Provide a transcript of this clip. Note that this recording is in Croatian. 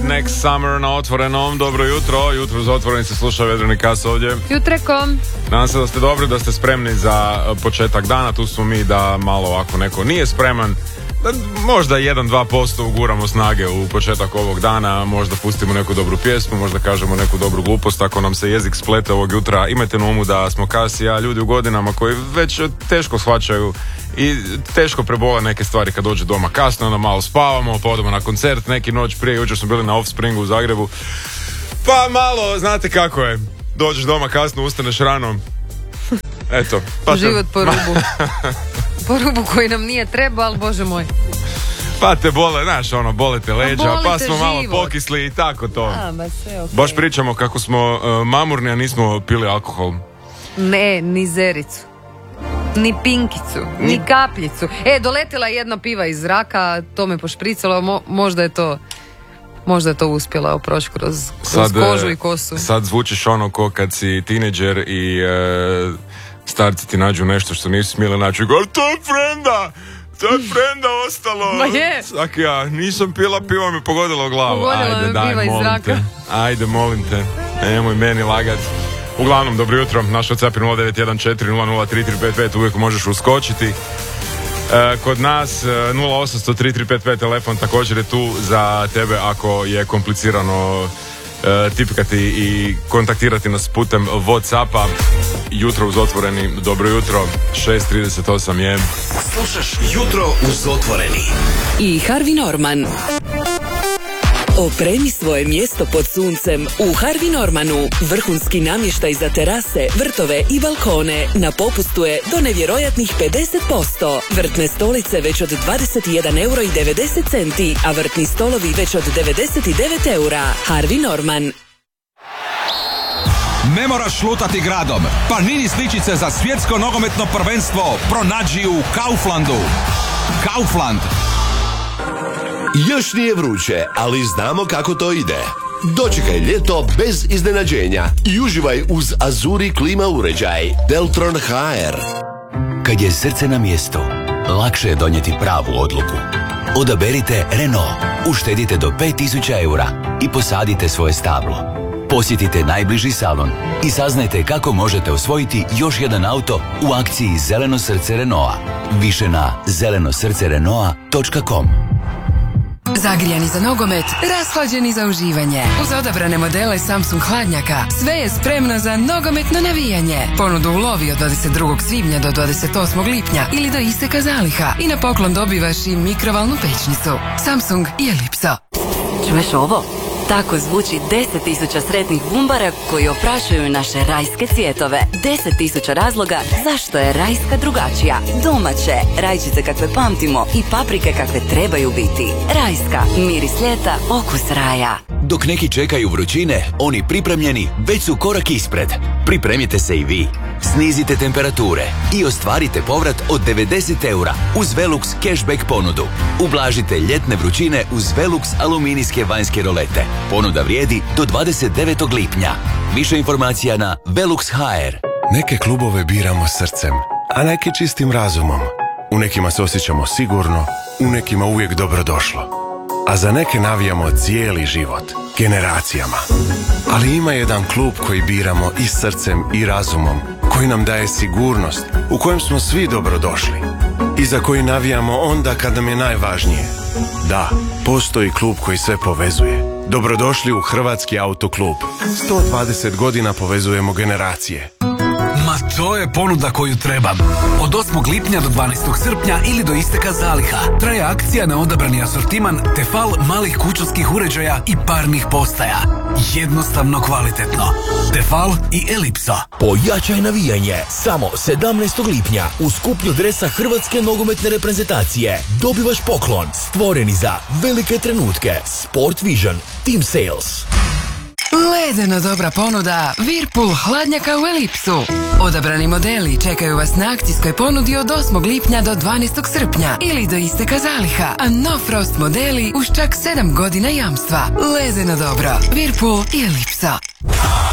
Next Summer na Otvorenom. Dobro jutro, jutro za Otvoreni se sluša Vedrani Kas ovdje. Jutrekom. Nadam se da ste dobri, da ste spremni za početak dana. Tu smo mi da malo ako neko nije spreman, da možda 1-2% uguramo snage u početak ovog dana, možda pustimo neku dobru pjesmu, možda kažemo neku dobru glupost ako nam se jezik splete ovog jutra. Imajte na umu da smo Kas i ja ljudi u godinama koji već teško shvaćaju i teško prebole neke stvari kad dođe doma kasno, onda malo spavamo, pa odemo na koncert, neki noć prije, jučer smo bili na Offspringu u Zagrebu, pa malo, znate kako je, dođeš doma kasno, ustaneš rano, eto. Pa život po rubu. Po rubu koji nam nije treba, ali bože moj. Pa te bole, znaš, bole te leđa, pa smo malo život. pokisli i tako to. Sve okay. Baš pričamo kako smo mamurni, a nismo pili alkohol. Ne, ni zericu. Ni pinkicu, ni kapljicu. Doletila je jedna piva iz zraka, to me pošpricalo, možda je to uspjela proći kroz kožu i kosu. Sad zvučiš ko kad si tineđer i starci ti nađu nešto što nisu smjeli naći. To je frenda ostalo. Ma je. Tako ja, nisam pila, piva mi pogodila u glavu. Ajde, molim te. Nemoj meni lagat. Uglavnom, dobro jutro, naš WhatsApp je 0914003355, uvijek možeš uskočiti. Kod nas 0800-3355 telefon također je tu za tebe ako je komplicirano tipkati i kontaktirati nas putem WhatsAppa. Jutro uz Otvoreni, dobro jutro, 6:38 je. Slušaš Jutro uz Otvoreni. I Harvey Norman. Opremi svoje mjesto pod suncem u Harvey Normanu. Vrhunski namještaj za terase, vrtove i balkone. Na popustu je do nevjerojatnih 50%. Vrtne stolice već od 21,90 €, a vrtni stolovi već od 99 €. Harvey Norman. Ne moraš lutati gradom, pa nini sličice za svjetsko nogometno prvenstvo pronađi u Kauflandu. Kaufland. Još nije vruće, ali znamo kako to ide. Dočekaj ljeto bez iznenađenja i uživaj uz Azuri klima uređaj Deltron HR. Kad je srce na mjestu, lakše je donijeti pravu odluku. Odaberite Renault, uštedite do 5.000 € i posadite svoje stablo. Posjetite najbliži salon i saznajte kako možete osvojiti još jedan auto u akciji Zeleno srce Renaulta. Više na zelenosrcerenault.com. Zagrijani za nogomet, rashlađeni za uživanje. Uz odabrane modele Samsung hladnjaka, sve je spremno za nogometno navijanje. Ponudu ulovi od 22. svibnja do 28. lipnja ili do isteka zaliha i na poklon dobivaš i mikrovalnu pećnicu. Samsung i Ellipso. Čuješ ovo? Tako zvuči 10.000 sretnih bumbara koji oprašuju naše rajske cvjetove. 10.000 razloga zašto je rajska drugačija. Domaće, rajčice kakve pamtimo i paprike kakve trebaju biti. Rajska, miris ljeta, okus raja. Dok neki čekaju vrućine, oni pripremljeni već su korak ispred. Pripremite se i vi. Snizite temperature i ostvarite povrat od 90 € uz Velux cashback ponudu. Ublažite ljetne vrućine uz Velux aluminijske vanjske rolete. Ponuda vrijedi do 29. lipnja. Više informacija na Velux HR. Neke klubove biramo srcem, a neke čistim razumom. U nekima se osjećamo sigurno, u nekima uvijek dobrodošlo. A za neke navijamo cijeli život, generacijama. Ali ima jedan klub koji biramo i srcem i razumom, koji nam daje sigurnost, u kojem smo svi dobrodošli. I za koji navijamo onda kad nam je najvažnije. Da, postoji klub koji sve povezuje. Dobrodošli u Hrvatski autoklub. 120 godina povezujemo generacije. Ma to je ponuda koju trebam. Od 8. lipnja do 12. srpnja ili do isteka zaliha. Traje akcija na odabrani asortiman Tefal malih kućanskih uređaja i parnih postaja. Jednostavno kvalitetno. Tefal i Ellipso. Pojačaj navijanje. Samo 17. lipnja u skuplju dresa Hrvatske nogometne reprezentacije dobivaš poklon stvoreni za velike trenutke. Sport Vision Team Sales. Ledeno dobra ponuda Whirlpool hladnjaka u Ellipsu. Odabrani modeli čekaju vas na akcijskoj ponudi od 8. lipnja do 12. srpnja ili do isteka zaliha, a no frost modeli uz čak 7 godina jamstva. Ledeno dobro Whirlpool i Ellipso.